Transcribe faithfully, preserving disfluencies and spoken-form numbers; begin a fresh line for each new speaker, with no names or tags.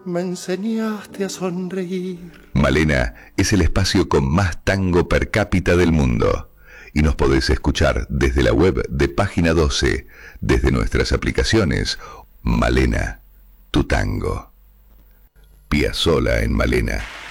me enseñaste a sonreír.
Malena es el espacio con más tango per cápita del mundo. Y nos podés escuchar desde la web de Página doce, desde nuestras aplicaciones. Malena, tu tango. Piazzolla en Malena.